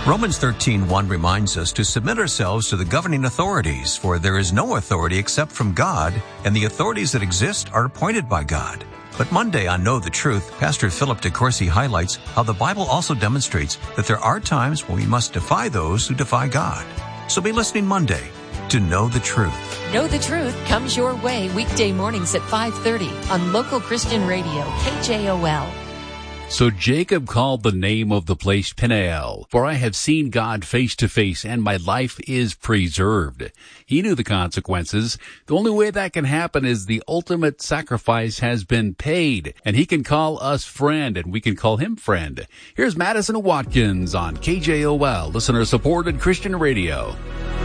Romans 13:1 reminds us to submit ourselves to the governing authorities, for there is no authority except from God, and the authorities that exist are appointed by God. But Monday on Know the Truth, Pastor Philip DeCourcy highlights how the Bible also demonstrates that there are times when we must defy those who defy God. So be listening Monday to Know the Truth. Know the Truth comes your way weekday mornings at 5:30 on local Christian radio, KJOL. So Jacob called the name of the place Peniel, for I have seen God face to face, and my life is preserved. He knew the consequences. The only way that can happen is the ultimate sacrifice has been paid, and he can call us friend, and we can call him friend. Here's Madison Watkins on KJOL, listener-supported Christian radio.